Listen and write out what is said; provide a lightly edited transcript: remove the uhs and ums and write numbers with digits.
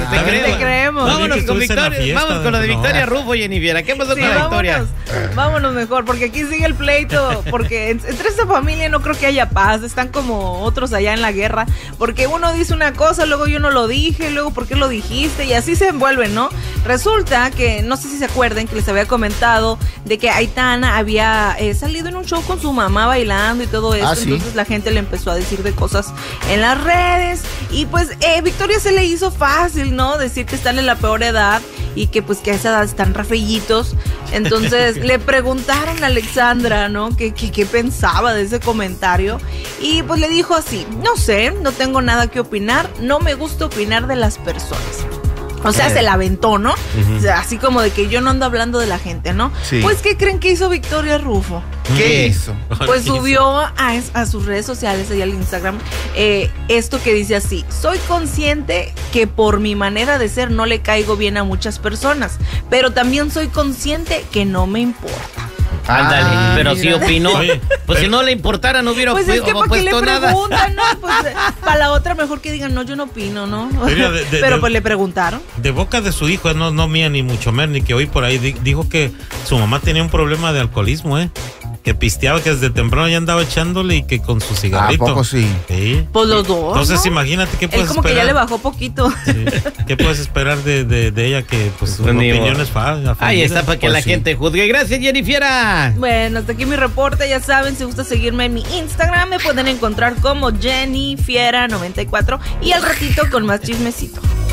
Te creemos. Vámonos con Victoria. Vamos con lo de Victoria Rufo, Jennifer. ¿Qué pasó con la Victoria? Vámonos mejor, porque aquí sigue el pleito. Porque entre esta familia no creo que haya paz. Están como otros allá en la guerra. Porque uno dice una cosa, luego yo no lo dije, luego ¿por qué lo dijiste? Y así se envuelven, ¿no? Resulta que, no sé si se acuerdan, que les había comentado de que Aitana había salido en un show con su mamá bailando y todo eso. ¿Sí? Entonces la gente le empezó a decir de cosas en las redes. Y pues Victoria se le hizo fácil, ¿no? Decir que están en la peor edad y que pues que a esa edad están rafeillitos. Entonces le preguntaron a Alexandra, ¿no? ¿Qué pensaba de ese comentario? Y pues le dijo así: no sé, no tengo nada que opinar, no me gusta opinar de las personas. O sea, se la aventó, ¿no? O sea, así como de que yo no ando hablando de la gente, ¿no? Sí. Pues, ¿qué creen que hizo Victoria Rufo? ¿Qué hizo? Pues subió a sus redes sociales, ahí al Instagram, esto que dice así: soy consciente que por mi manera de ser no le caigo bien a muchas personas, pero también soy consciente que no me importa. Ándale, pero mira. sí opinó. Pues si no le importara, no hubiera Pues es que para qué le puesto nada. preguntan, ¿no? Pues para la otra mejor que digan, no, yo no opino, ¿no? Mira, pero pues le preguntaron. De boca de su hijo, no mía ni mucho menos, ni que hoy por ahí dijo que su mamá tenía un problema de alcoholismo, que pisteaba, que desde temprano ya andaba echándole y que con su cigarrito. ¿A poco sí? Sí. Pues los dos. Entonces, ¿no? imagínate qué puedes Él como esperar. que ya le bajó poquito. Sí. ¿Qué puedes esperar de ella? Que pues su Pues, opinión es falsa. Ahí está para que la gente juzgue. Gracias, Jennifer. Bueno, hasta aquí mi reporte. Ya saben, si gusta seguirme en mi Instagram, me pueden encontrar como JennyFiera94 y al ratito con más chismecito.